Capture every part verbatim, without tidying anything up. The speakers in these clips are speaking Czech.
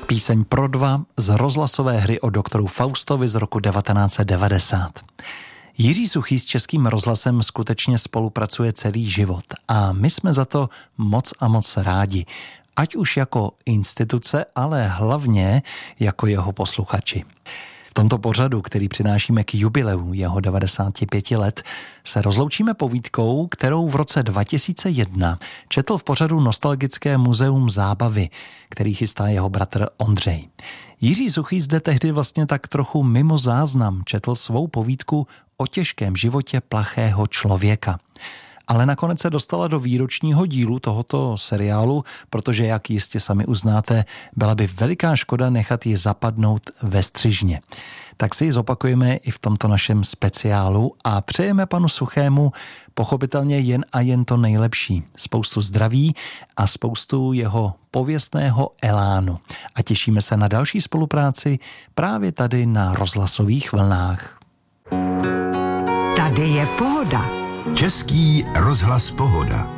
Píseň pro dva z rozhlasové hry o doktoru Faustovi z roku devatenáct set devadesát. Jiří Suchý s Českým rozhlasem skutečně spolupracuje celý život a my jsme za to moc a moc rádi. Ať už jako instituce, ale hlavně jako jeho posluchači. V tomto pořadu, který přinášíme k jubileu jeho devadesáti pěti let, se rozloučíme povídkou, kterou v roce dva tisíce jedna četl v pořadu Nostalgické muzeum zábavy, který chystá jeho bratr Ondřej. Jiří Suchý zde tehdy vlastně tak trochu mimo záznam četl svou povídku o těžkém životě plachého člověka. Ale nakonec se dostala do výročního dílu tohoto seriálu, protože, jak jistě sami uznáte, byla by veliká škoda nechat ji zapadnout ve střižně. Tak si ji zopakujeme i v tomto našem speciálu a přejeme panu Suchému pochopitelně jen a jen to nejlepší. Spoustu zdraví a spoustu jeho pověstného elánu. A těšíme se na další spolupráci právě tady na rozhlasových vlnách. Tady je pohoda. Český rozhlas Pohoda.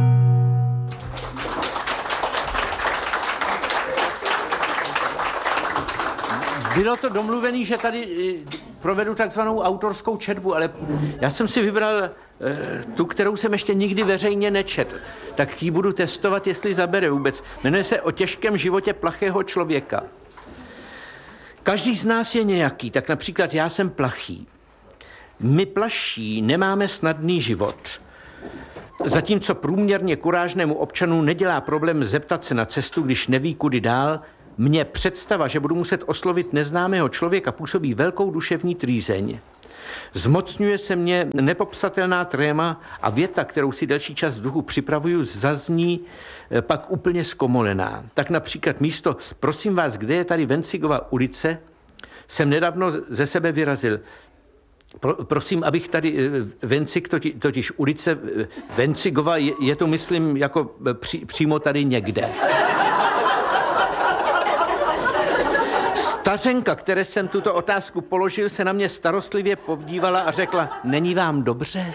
Bylo to domluvené, že tady provedu takzvanou autorskou četbu, ale já jsem si vybral e, tu, kterou jsem ještě nikdy veřejně nečetl. Tak ji budu testovat, jestli zabere vůbec. Jmenuje se O těžkém životě plachého člověka. Každý z nás je nějaký, tak například já jsem plachý. My plaší nemáme snadný život. Zatímco průměrně kurážnému občanu nedělá problém zeptat se na cestu, když neví kudy dál, mně představa, že budu muset oslovit neznámého člověka, působí velkou duševní trýzeň. Zmocňuje se mě nepopsatelná tréma a věta, kterou si delší čas v duchu připravuju, zazní pak úplně zkomolená. Tak například místo prosím vás, kde je tady Vencigova ulice, jsem nedávno ze sebe vyrazil. Pro, prosím, abych tady, Vencik, totiž, totiž ulice Vencigova, je, je to, myslím, jako při, přímo tady někde. Stařenka, které jsem tuto otázku položil, se na mě starostlivě podívala a řekla, není vám dobře?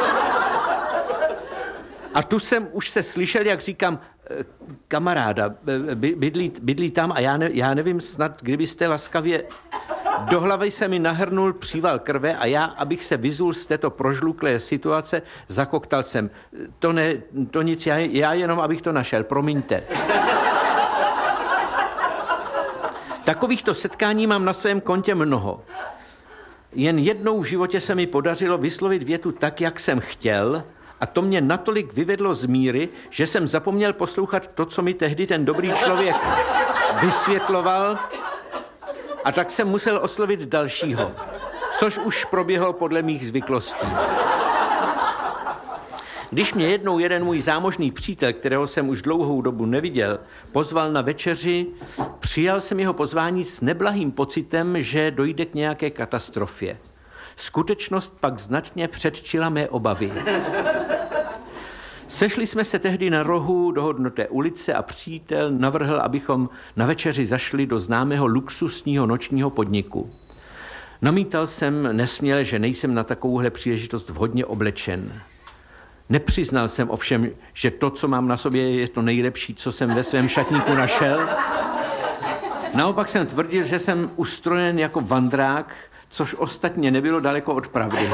A tu jsem už se slyšel, jak říkám, kamaráda, bydlí, bydlí tam a já, ne, já nevím, snad kdybyste laskavě... Do hlavy se mi nahrnul příval krve a já, abych se vyzul z této prožluklé situace, zakoktal jsem. To ne, to nic, já, já jenom, abych to našel, promiňte. Takovýchto setkání mám na svém kontě mnoho. Jen jednou v životě se mi podařilo vyslovit větu tak, jak jsem chtěl, a to mě natolik vyvedlo z míry, že jsem zapomněl poslouchat to, co mi tehdy ten dobrý člověk vysvětloval, a tak jsem musel oslovit dalšího, což už proběhlo podle mých zvyklostí. Když mě jednou jeden můj zámožný přítel, kterého jsem už dlouhou dobu neviděl, pozval na večeři, přijal jsem jeho pozvání s neblahým pocitem, že dojde k nějaké katastrofě. Skutečnost pak značně předčila mé obavy. Sešli jsme se tehdy na rohu dohodnuté ulice a přítel navrhl, abychom na večeři zašli do známého luxusního nočního podniku. Namítal jsem nesměle, že nejsem na takovouhle příležitost vhodně oblečen. Nepřiznal jsem ovšem, že to, co mám na sobě, je to nejlepší, co jsem ve svém šatníku našel. Naopak jsem tvrdil, že jsem ustrojen jako vandrák, což ostatně nebylo daleko od pravdy.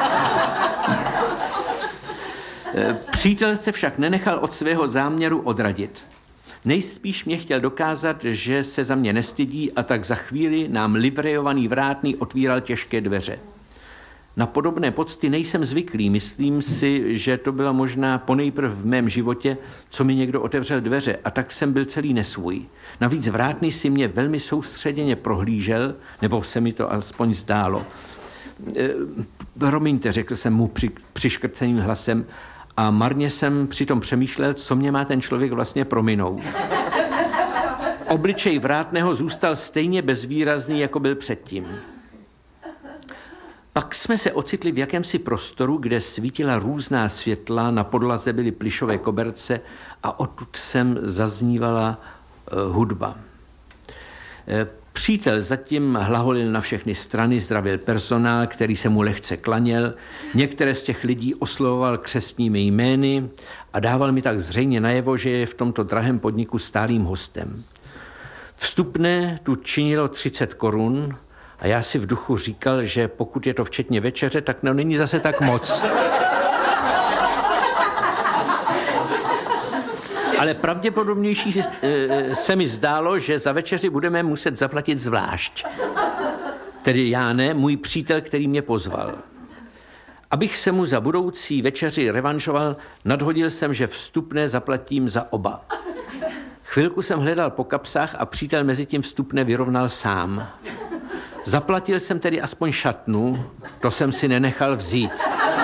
Přítel se však nenechal od svého záměru odradit. Nejspíš mě chtěl dokázat, že se za mě nestydí, a tak za chvíli nám livrejovaný vrátný otvíral těžké dveře. Na podobné pocty nejsem zvyklý. Myslím si, že to byla možná ponejprv v mém životě, co mi někdo otevřel dveře, a tak jsem byl celý nesvůj. Navíc vrátný si mě velmi soustředěně prohlížel, nebo se mi to alespoň zdálo. E, promiňte, řekl jsem mu při, přiškrceným hlasem, a marně jsem přitom přemýšlel, co mě má ten člověk vlastně prominout. Obličej vrátného zůstal stejně bezvýrazný, jako byl předtím. Pak jsme se ocitli v jakémsi prostoru, kde svítila různá světla, na podlaze byly plyšové koberce a odtud sem zaznívala uh, hudba. E, Přítel zatím hlaholil na všechny strany, zdravil personál, který se mu lehce klaněl. Některé z těch lidí oslovoval křestními jmény a dával mi tak zřejmě najevo, že je v tomto drahém podniku stálým hostem. Vstupné tu činilo třicet korun a já si v duchu říkal, že pokud je to včetně večeře, tak no, není zase tak moc. Ale pravděpodobnější se mi zdálo, že za večeři budeme muset zaplatit zvlášť. Tedy já ne, můj přítel, který mě pozval. Abych se mu za budoucí večeři revanšoval, nadhodil jsem, že vstupné zaplatím za oba. Chvilku jsem hledal po kapsách a přítel mezi tím vstupné vyrovnal sám. Zaplatil jsem tedy aspoň šatnu, to jsem si nenechal vzít.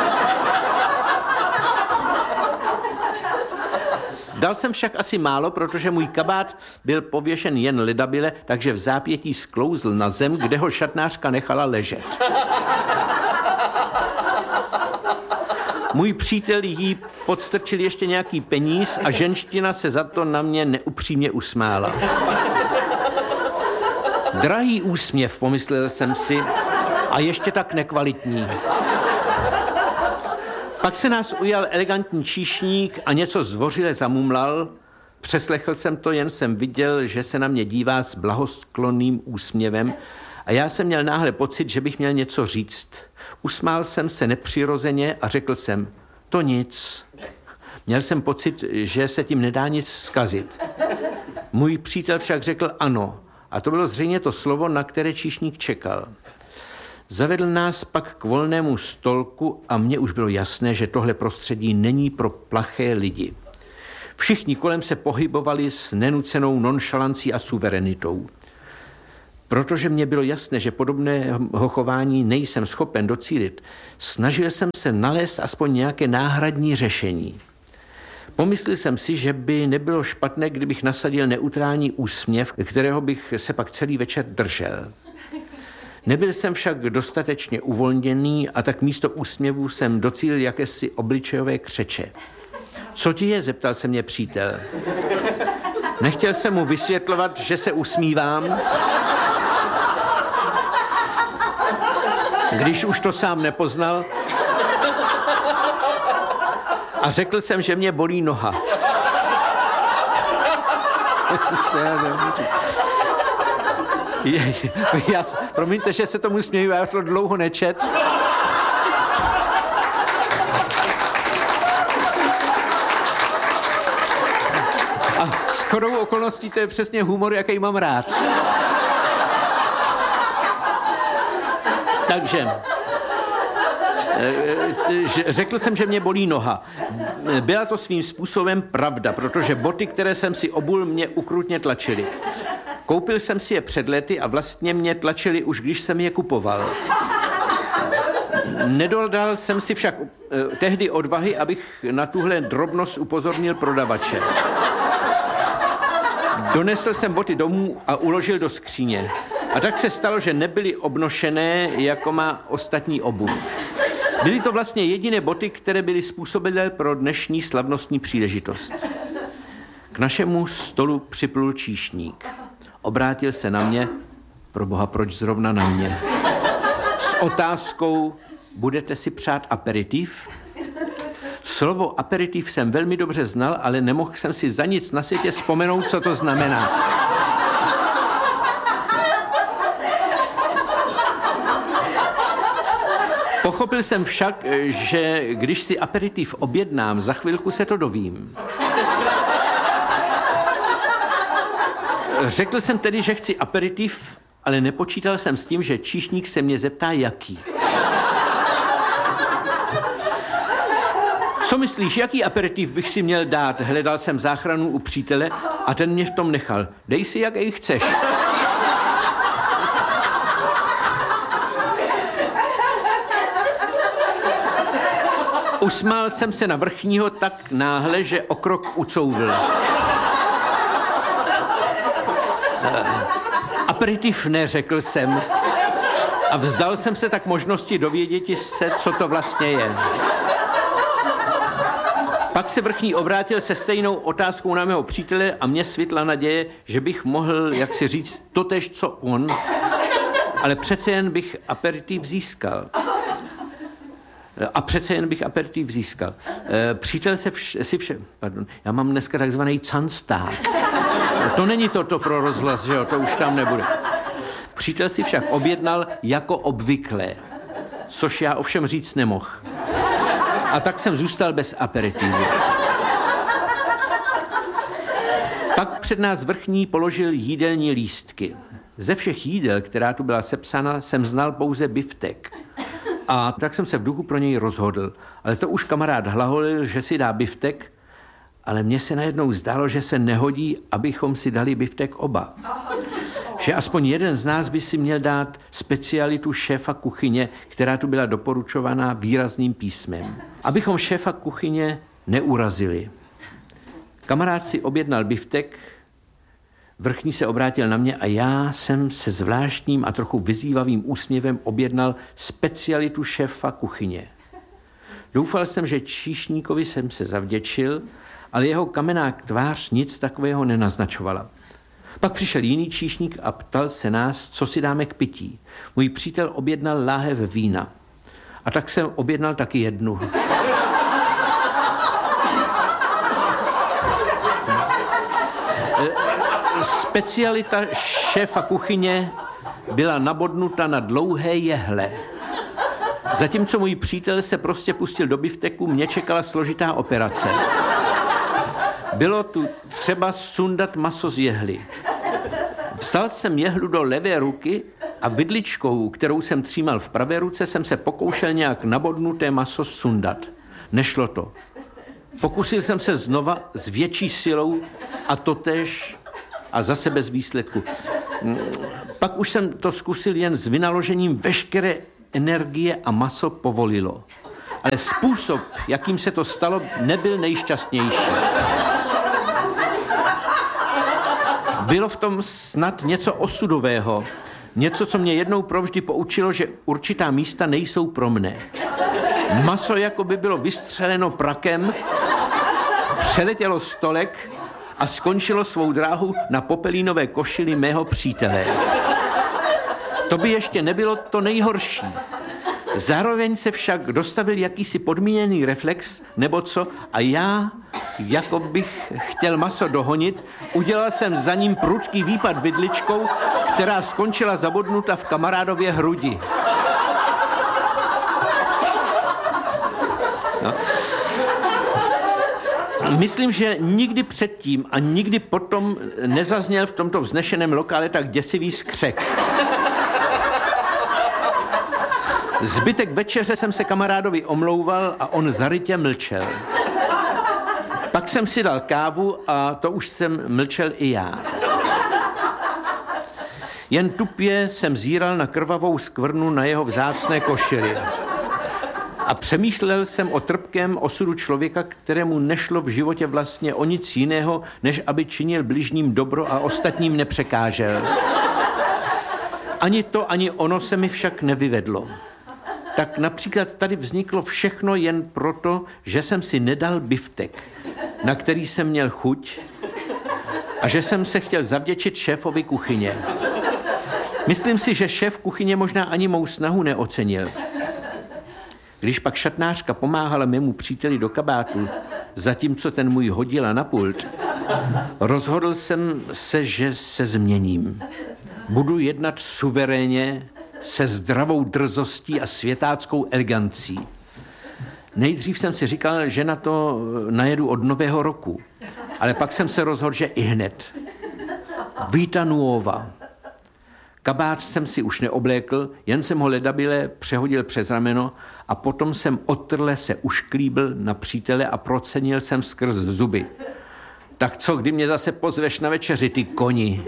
Dal jsem však asi málo, protože můj kabát byl pověšen jen ledabile, takže v zápětí sklouzl na zem, kde ho šatnářka nechala ležet. Můj přítel jí podstrčil ještě nějaký peníz a ženština se za to na mě neupřímně usmála. Drahý úsměv, pomyslel jsem si, a ještě tak nekvalitní. Pak se nás ujal elegantní číšník a něco zdvořile zamumlal. Přeslechl jsem to, jen jsem viděl, že se na mě dívá s blahosklonným úsměvem a já jsem měl náhle pocit, že bych měl něco říct. Usmál jsem se nepřirozeně a řekl jsem, to nic. Měl jsem pocit, že se tím nedá nic zkazit. Můj přítel však řekl ano a to bylo zřejmě to slovo, na které číšník čekal. Zavedl nás pak k volnému stolku a mně už bylo jasné, že tohle prostředí není pro plaché lidi. Všichni kolem se pohybovali s nenucenou nonšalancí a suverenitou. Protože mně bylo jasné, že podobného chování nejsem schopen docílit, snažil jsem se nalézt aspoň nějaké náhradní řešení. Pomyslel jsem si, že by nebylo špatné, kdybych nasadil neutrální úsměv, kterého bych se pak celý večer držel. Nebyl jsem však dostatečně uvolněný a tak místo úsměvu jsem docílil jakési obličejové křeče. Co ti je, zeptal se mě přítel. Nechtěl jsem mu vysvětlovat, že se usmívám, když už to sám nepoznal, a řekl jsem, že mě bolí noha. Já, promiňte, že se tomu směju, já to dlouho nečet. A shodou okolností to je přesně humor, jaký mám rád. Takže řekl jsem, že mě bolí noha. Byla to svým způsobem pravda, protože boty, které jsem si obul, mě ukrutně tlačily. Koupil jsem si je před lety a vlastně mě tlačili už, když jsem je kupoval. Nedodal jsem si však eh, tehdy odvahy, abych na tuhle drobnost upozornil prodavače. Donesl jsem boty domů a uložil do skříně. A tak se stalo, že nebyly obnošené, jako má ostatní obuv. Byly to vlastně jediné boty, které byly způsobilé pro dnešní slavnostní příležitost. K našemu stolu připlul číšník. Obrátil se na mě, proboha, proč zrovna na mě, s otázkou, budete si přát aperitiv? Slovo aperitiv jsem velmi dobře znal, ale nemohl jsem si za nic na světě vzpomenout, co to znamená. Pochopil jsem však, že když si aperitiv objednám, za chvilku se to dovím. Řekl jsem tedy, že chci aperitiv, ale nepočítal jsem s tím, že číšník se mě zeptá, jaký. Co myslíš, jaký aperitiv bych si měl dát? Hledal jsem záchranu u přítele a ten mě v tom nechal. Dej si, jaký chceš. Usmál jsem se na vrchního tak náhle, že o krok ucouvl. Aperitiv ne, řekl jsem. A vzdal jsem se tak možnosti dověděti se, co to vlastně je. Pak se vrchní obrátil se stejnou otázkou na mého přítele a mě svitla naděje, že bych mohl, jak si říct, totéž, co on, ale přece jen bych aperitiv získal. A přece jen bych aperitiv získal. Přítel se vš- si vše... Pardon, já mám dneska takzvaný canstát. To není toto pro rozhlas, že jo, to už tam nebude. Přítel si však objednal jako obvykle, což já ovšem říct nemohl. A tak jsem zůstal bez aperitivu. Pak před nás vrchní položil jídelní lístky. Ze všech jídel, která tu byla sepsána, jsem znal pouze biftek. A tak jsem se v duchu pro něj rozhodl. Ale to už kamarád hlaholil, že si dá biftek, ale mně se najednou zdálo, že se nehodí, abychom si dali biftek oba. Že aspoň jeden z nás by si měl dát specialitu šéfa kuchyně, která tu byla doporučovaná výrazným písmem. Abychom šéfa kuchyně neurazili. Kamarád si objednal biftek, vrchní se obrátil na mě a já jsem se zvláštním a trochu vyzývavým úsměvem objednal specialitu šéfa kuchyně. Doufal jsem, že číšníkovi jsem se zavděčil, ale jeho kamenná tvář nic takového nenaznačovala. Pak přišel jiný číšník a ptal se nás, co si dáme k pití. Můj přítel objednal láhev vína. A tak jsem objednal taky jednu. Specialita šéfa kuchyně byla nabodnuta na dlouhé jehle. Zatímco můj přítel se prostě pustil do bifteku, mě čekala složitá operace. Bylo tu třeba sundat maso z jehly. Vzal jsem jehlu do levé ruky a vidličkou, kterou jsem třímal v pravé ruce, jsem se pokoušel nějak nabodnuté maso sundat. Nešlo to. Pokusil jsem se znova s větší silou a totéž a zase bez výsledku. Pak už jsem to zkusil jen s vynaložením veškeré energie a maso povolilo. Ale způsob, jakým se to stalo, nebyl nejšťastnější. Bylo v tom snad něco osudového. Něco, co mě jednou provždy poučilo, že určitá místa nejsou pro mne. Maso jako by bylo vystřeleno prakem, přeletělo stolek a skončilo svou dráhu na popelínové košili mého přítele. To by ještě nebylo to nejhorší. Zároveň se však dostavil jakýsi podmíněný reflex, nebo co, a já, jako bych chtěl maso dohonit, udělal jsem za ním prudký výpad vidličkou, která skončila zabodnuta v kamarádově hrudi. No. Myslím, že nikdy předtím a nikdy potom nezazněl v tomto vznešeném lokále tak děsivý skřek. Zbytek večeře jsem se kamarádovi omlouval a on zarytě mlčel. Pak jsem si dal kávu a to už jsem mlčel i já. Jen tupě jsem zíral na krvavou skvrnu na jeho vzácné košili. A přemýšlel jsem o trpkém osudu člověka, kterému nešlo v životě vlastně o nic jiného, než aby činil bližním dobro a ostatním nepřekážel. Ani to, ani ono se mi však nevyvedlo. Tak například tady vzniklo všechno jen proto, že jsem si nedal biftek, na který jsem měl chuť a že jsem se chtěl zavděčit šéfovi kuchyně. Myslím si, že šéf kuchyně možná ani mou snahu neocenil. Když pak šatnářka pomáhala mému příteli do kabátu, zatímco ten můj hodila na pult, rozhodl jsem se, že se změním. Budu jednat suverénně, se zdravou drzostí a světáckou elegancí. Nejdřív jsem si říkal, že na to najedu od nového roku, ale pak jsem se rozhodl, že i hned. Vita nuova. Kabát jsem si už neoblékl, jen jsem ho ledabile přehodil přes rameno a potom jsem otrle se ušklíbil na přítele a procenil jsem skrz zuby. Tak co, kdy mě zase pozveš na večeři, ty koni?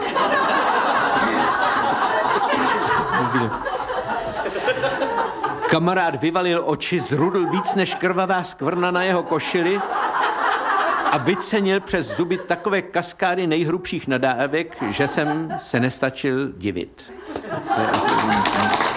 Kamarád vyvalil oči, zrudl víc než krvavá skvrna na jeho košili a vycenil přes zuby takové kaskády nejhrubších nadávek, že jsem se nestačil divit.